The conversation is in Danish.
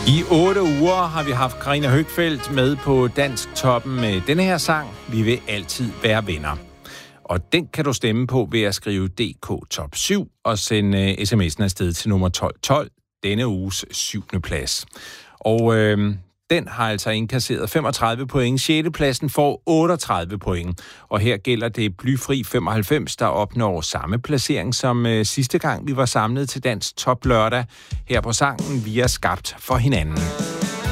I 8 uger har vi haft Karina Høgfeldt med på Dansk Toppen med denne her sang, Vi vil altid være venner. Og den kan du stemme på ved at skrive DK Top 7 og sende sms'en afsted til nummer 1212, denne uges 7. plads. Og den har altså indkasseret 35 point. 6. pladsen får 38 point. Og her gælder det blyfri 95, der opnår samme placering som sidste gang vi var samlet til Dansk Top lørdag. Her på sangen Vi er skabt for hinanden.